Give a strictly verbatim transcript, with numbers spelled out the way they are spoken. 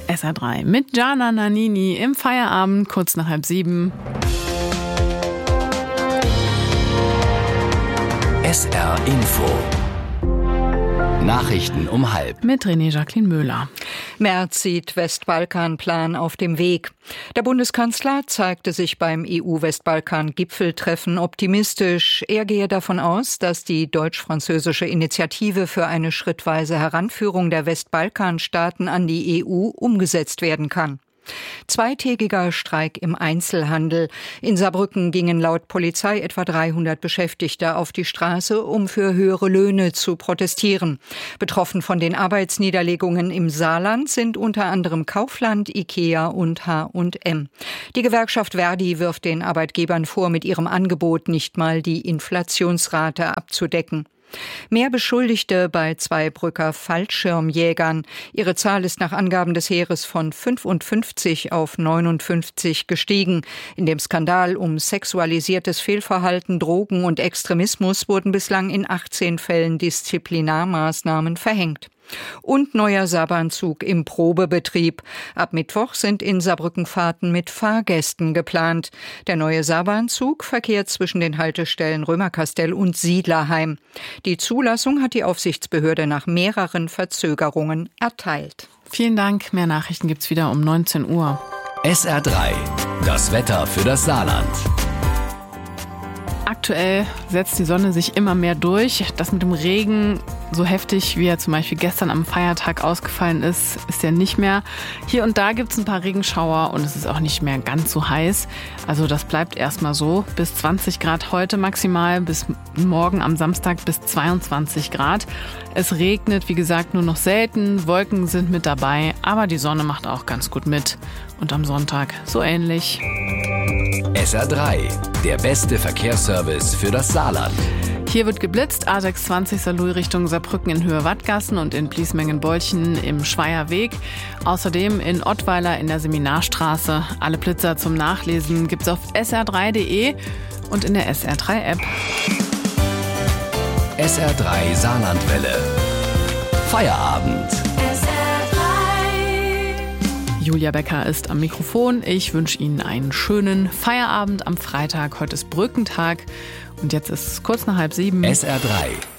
S R drei mit Gianna Nannini im Feierabend, kurz nach halb sieben. S R Info. Nachrichten um halb. Mit René Jacqueline Möhler. Merz sieht Westbalkan-Plan auf dem Weg. Der Bundeskanzler zeigte sich beim E U-Westbalkan-Gipfeltreffen optimistisch. Er gehe davon aus, dass die deutsch-französische Initiative für eine schrittweise Heranführung der Westbalkanstaaten an die E U umgesetzt werden kann. Zweitägiger Streik im Einzelhandel. In Saarbrücken gingen laut Polizei etwa dreihundert Beschäftigte auf die Straße, um für höhere Löhne zu protestieren. Betroffen von den Arbeitsniederlegungen im Saarland sind unter anderem Kaufland, Ikea und H und M. Die Gewerkschaft Verdi wirft den Arbeitgebern vor, mit ihrem Angebot nicht mal die Inflationsrate abzudecken. Mehr Beschuldigte bei Zweibrücker Fallschirmjägern. Ihre Zahl ist nach Angaben des Heeres von fünfundfünfzig auf neunundfünfzig gestiegen. In dem Skandal um sexualisiertes Fehlverhalten, Drogen und Extremismus wurden bislang in achtzehn Fällen Disziplinarmaßnahmen verhängt. Und neuer Saarbahnzug im Probebetrieb. Ab Mittwoch sind in Saarbrücken Fahrten mit Fahrgästen geplant. Der neue Saarbahnzug verkehrt zwischen den Haltestellen Römerkastell und Siedlerheim. Die Zulassung hat die Aufsichtsbehörde nach mehreren Verzögerungen erteilt. Vielen Dank. Mehr Nachrichten gibt's wieder um neunzehn Uhr. S R drei. Das Wetter für das Saarland. Aktuell setzt die Sonne sich immer mehr durch. Das mit dem Regen, so heftig wie er zum Beispiel gestern am Feiertag ausgefallen ist, ist ja nicht mehr. Hier und da gibt es ein paar Regenschauer und es ist auch nicht mehr ganz so heiß. Also das bleibt erstmal so. Bis zwanzig Grad heute maximal, bis morgen am Samstag bis zweiundzwanzig Grad. Es regnet, wie gesagt, nur noch selten. Wolken sind mit dabei, aber die Sonne macht auch ganz gut mit. Und am Sonntag so ähnlich. S R drei, der beste Verkehrsservice für das Saarland. Hier wird geblitzt, A sechsundzwanzig Saarlouis Richtung Saarbrücken in Höhe Wattgassen und in Bliesmengen-Bolchen im Schweierweg. Außerdem in Ottweiler in der Seminarstraße. Alle Blitzer zum Nachlesen gibt's auf S R drei punkt de und in der S R drei App. S R drei Saarlandwelle. Feierabend. Julia Becker ist am Mikrofon. Ich wünsche Ihnen einen schönen Feierabend am Freitag. Heute ist Brückentag und jetzt ist es kurz nach halb sieben. S R drei.